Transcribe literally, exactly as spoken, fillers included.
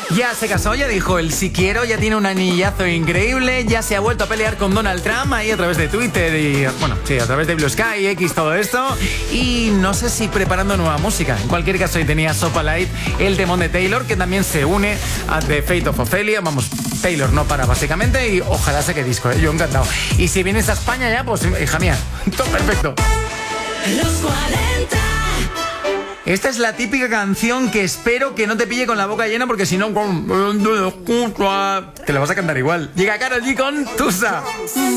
Ya se casó, ya dijo el si quiero, ya tiene un anillazo increíble, ya se ha vuelto a pelear con Donald Trump ahí a través de Twitter y, bueno, sí, a través de Blue Sky, X, todo esto. Y no sé si preparando nueva música. En cualquier caso, ahí tenía Sopa Light, el temón de Taylor, que también se une a The Fate of Ophelia. Vamos, Taylor no para básicamente y ojalá saque disco, ¿eh? Yo encantado. Y si vienes a España ya, pues hija mía, todo perfecto. Los cuarenta. Esta es la típica canción que espero que no te pille con la boca llena, porque si no te la vas a cantar igual. Llega Karol G con Tusa.